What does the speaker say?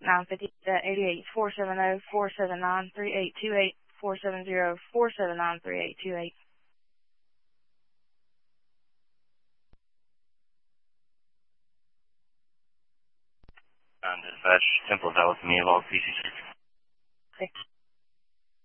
950 88 470 479 3828 470 479 3828. Dispatch, Temple Valley, me of all PC. Okay.